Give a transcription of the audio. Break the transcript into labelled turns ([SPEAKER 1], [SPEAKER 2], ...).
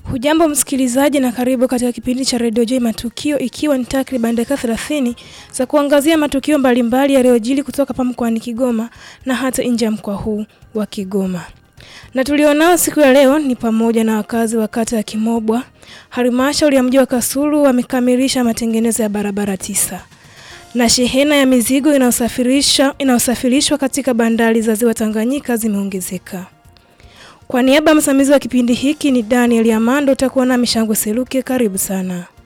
[SPEAKER 1] Hujambo msikilizaji na karibu katika kipindi cha Radio J Matukio, ikiwa ni takriban dakika 30 za kuangazia matukio mbalimbali yaliyojiri kutoka hapa mkoani Kigoma na hata nje ya mkoa huu wa Kigoma. Na tulionao siku ya leo ni pamoja na wakazi wa kata ya Kimobwa, halmashauri ya mji wa Kasulu wamekamilisha matengenezo ya barabara 9. Na shehena ya mizigo inayosafirishwa katika bandari za Ziwa Tanganyika zimeongezeka. Kwa niaba ya msimamizi wa kipindi hiki ni Daniel Amando, utakuwa na Mishango Seluke. Karibu sana.